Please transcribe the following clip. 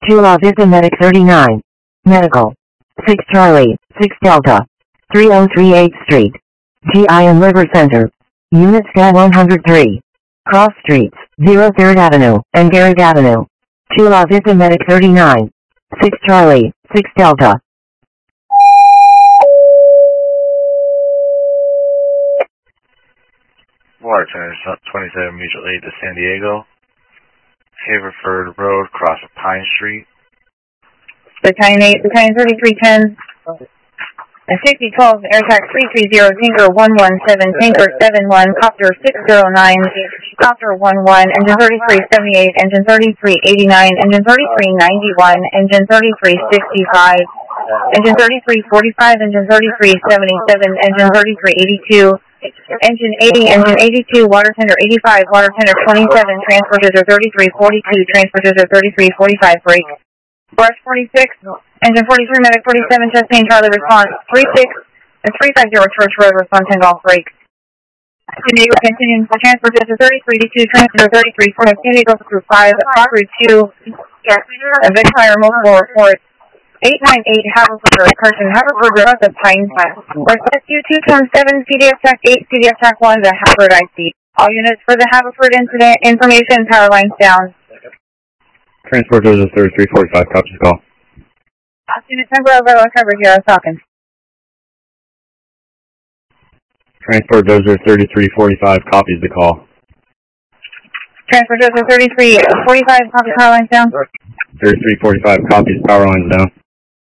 2 La Vista Medic 39. Medical. 6 Charlie, 6 Delta. 3038 Street. GI and Liver Center. Unit SCAD 103. Cross Streets, 03rd Avenue, and Garrick Avenue. 2 La Vista Medic 39. 6 Charlie, 6 Delta. Water Center 27 Mutual Aid to San Diego. Haverford Road, cross of Pine Street. Battalion 8, Battalion 3310. Safety calls, Air Tax 330, Tanker 117, Tanker 71, Copter 609, Copter 11, Engine 3378, Engine 3389, Engine 3391, Engine 3365, Engine 3345, Engine 3377, Engine 3382, Engine 80, Engine 82, Water Tender 85, Water Tender 27, Transport Scissor 3342, Transport Scissor 3345, break. Brush 46, Engine 43, Medic 47, Chastain Charlie, response 36, and 350 Church Road, response 10 golf break. San Diego continuing for Transport Scissor 3382, Transport 33, San Diego Crew 5, Property 2, Victire multiple reports. 898 Haverford, Carson, Haverford Road, the Pine Flat. Request you 217, CDF Track 8, CDF Track 1, the Haverford IC. All units for the Haverford incident, information, power lines down. Transport Dozer 3345, copies the call. Unit 10 Bravo, coverage, here, I was talking. Transport Dozer 3345, copies the call. Transport Dozer 3345, copy power lines down. 3345, copies, power lines down.